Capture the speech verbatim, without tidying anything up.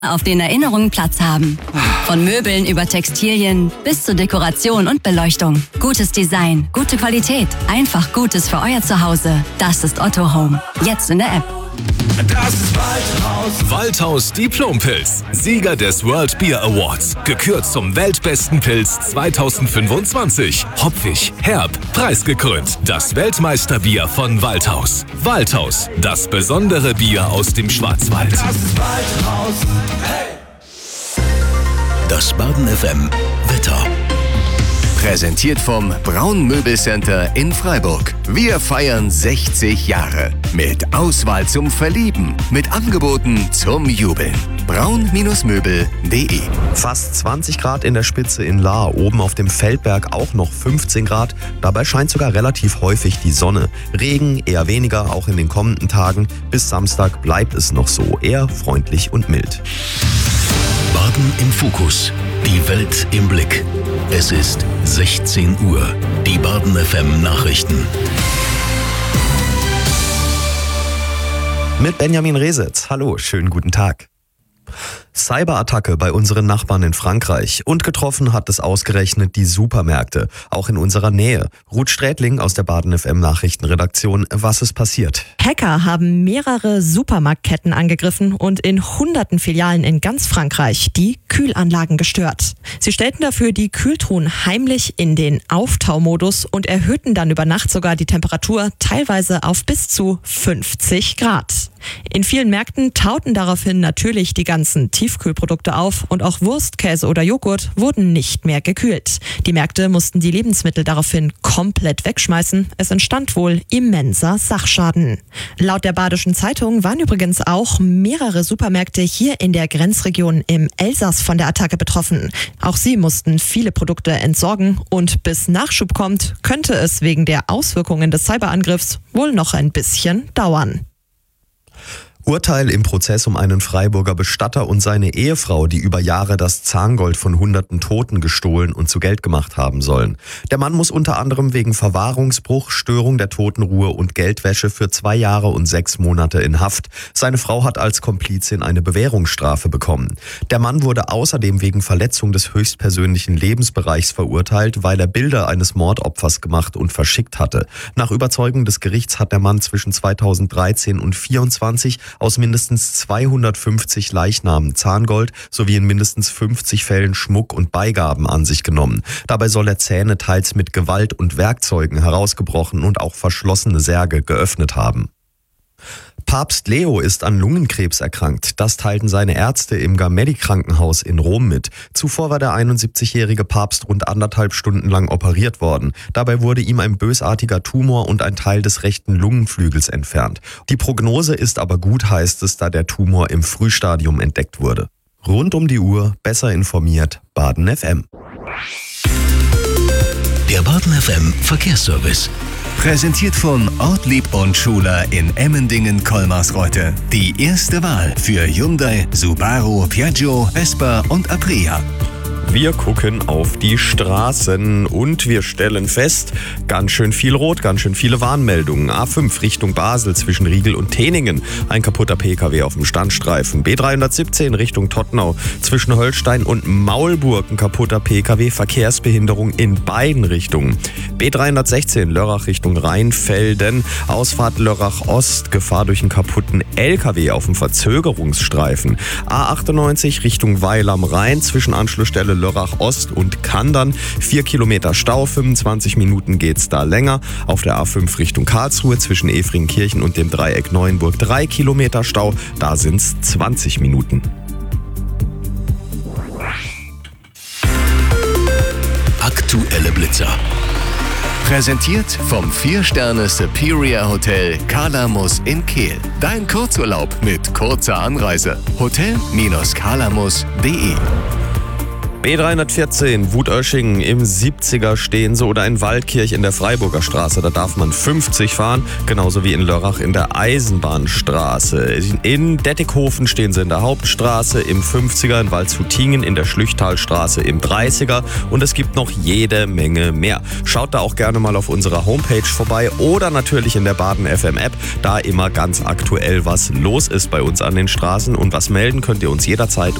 auf denen Erinnerungen Platz haben. Von Möbeln über Textilien bis zur Dekoration und Beleuchtung. Gutes Design, gute Qualität, einfach Gutes für euer Zuhause. Das ist Otto Home. Jetzt in der App. Das ist Waldhaus. Waldhaus Diplompilz. Sieger des World Beer Awards. Gekürt zum weltbesten Pilz zweitausendfünfundzwanzig. Hopfig, herb, preisgekrönt. Das Weltmeisterbier von Waldhaus. Waldhaus. Das besondere Bier aus dem Schwarzwald. Das ist Waldhaus. Hey. Das Baden F M Wetter. Präsentiert vom Braun Möbelcenter in Freiburg. Wir feiern sechzig Jahre. Mit Auswahl zum Verlieben. Mit Angeboten zum Jubeln. braun Möbel punkt de. Fast zwanzig Grad in der Spitze in Lahr. Oben auf dem Feldberg auch noch fünfzehn Grad. Dabei scheint sogar relativ häufig die Sonne. Regen eher weniger, auch in den kommenden Tagen. Bis Samstag bleibt es noch so. Eher freundlich und mild. Baden im Fokus. Die Welt im Blick. Es ist sechzehn Uhr. Die Baden F M Nachrichten. Mit Benjamin Resitz. Hallo, schönen guten Tag. Cyberattacke bei unseren Nachbarn in Frankreich. Und getroffen hat es ausgerechnet die Supermärkte, auch in unserer Nähe. Ruth Strätling aus der Baden F M Nachrichtenredaktion. Was ist passiert? Hacker haben mehrere Supermarktketten angegriffen und in hunderten Filialen in ganz Frankreich die Kühlanlagen gestört. Sie stellten dafür die Kühltruhen heimlich in den Auftaumodus und erhöhten dann über Nacht sogar die Temperatur teilweise auf bis zu fünfzig Grad. In vielen Märkten tauten daraufhin natürlich die ganzen Tiefkühlprodukte auf und auch Wurst, Käse oder Joghurt wurden nicht mehr gekühlt. Die Märkte mussten die Lebensmittel daraufhin komplett wegschmeißen. Es entstand wohl immenser Sachschaden. Laut der Badischen Zeitung waren übrigens auch mehrere Supermärkte hier in der Grenzregion im Elsass von der Attacke betroffen. Auch sie mussten viele Produkte entsorgen und bis Nachschub kommt, könnte es wegen der Auswirkungen des Cyberangriffs wohl noch ein bisschen dauern. Urteil im Prozess um einen Freiburger Bestatter und seine Ehefrau, die über Jahre das Zahngold von hunderten Toten gestohlen und zu Geld gemacht haben sollen. Der Mann muss unter anderem wegen Verwahrungsbruch, Störung der Totenruhe und Geldwäsche für zwei Jahre und sechs Monate in Haft. Seine Frau hat als Komplizin eine Bewährungsstrafe bekommen. Der Mann wurde außerdem wegen Verletzung des höchstpersönlichen Lebensbereichs verurteilt, weil er Bilder eines Mordopfers gemacht und verschickt hatte. Nach Überzeugung des Gerichts hat der Mann zwischen zweitausenddreizehn und vierundzwanzig aus mindestens zweihundertfünfzig Leichnamen Zahngold sowie in mindestens fünfzig Fällen Schmuck und Beigaben an sich genommen. Dabei soll er Zähne teils mit Gewalt und Werkzeugen herausgebrochen und auch verschlossene Särge geöffnet haben. Papst Leo ist an Lungenkrebs erkrankt. Das teilten seine Ärzte im Gemelli-Krankenhaus in Rom mit. Zuvor war der einundsiebzigjährige Papst rund anderthalb Stunden lang operiert worden. Dabei wurde ihm ein bösartiger Tumor und ein Teil des rechten Lungenflügels entfernt. Die Prognose ist aber gut, heißt es, da der Tumor im Frühstadium entdeckt wurde. Rund um die Uhr, besser informiert, Baden F M. Der Baden F M Verkehrsservice. Präsentiert von Ortlieb und Schuler in Emmendingen-Kolmarsreuth. Die erste Wahl für Hyundai, Subaru, Piaggio, Vespa und Aprilia. Wir gucken auf die Straßen und wir stellen fest, ganz schön viel Rot, ganz schön viele Warnmeldungen. A fünf Richtung Basel zwischen Riegel und Teningen. Ein kaputter Pkw auf dem Standstreifen. B dreihundertsiebzehn Richtung Tottenau zwischen Holstein und Maulburg. Ein kaputter Pkw, Verkehrsbehinderung in beiden Richtungen. B dreihundertsechzehn Lörrach Richtung Rheinfelden. Ausfahrt Lörrach Ost. Gefahr durch einen kaputten L K W auf dem Verzögerungsstreifen. A achtundneunzig Richtung Weil am Rhein zwischen Anschlussstelle Lörrach Ost und Kandern. Vier Kilometer Stau, fünfundzwanzig Minuten geht's da länger. Auf der A fünf Richtung Karlsruhe zwischen Efringkirchen und dem Dreieck Neuenburg drei Kilometer Stau. Da sind's zwanzig Minuten. Aktuelle Blitzer. Präsentiert vom vier Sterne Superior Hotel Calamus in Kehl. Dein Kurzurlaub mit kurzer Anreise. Hotel Calamus punkt de B dreihundertvierzehn, Wutöschingen im siebziger stehen sie oder in Waldkirch in der Freiburger Straße. Da darf man fünfzig fahren, genauso wie in Lörrach in der Eisenbahnstraße. In Dettighofen stehen sie in der Hauptstraße im fünfziger, in Waldshutingen in der Schlüchtalstraße im dreißiger und es gibt noch jede Menge mehr. Schaut da auch gerne mal auf unserer Homepage vorbei oder natürlich in der Baden F M App, da immer ganz aktuell was los ist bei uns an den Straßen und was melden könnt ihr uns jederzeit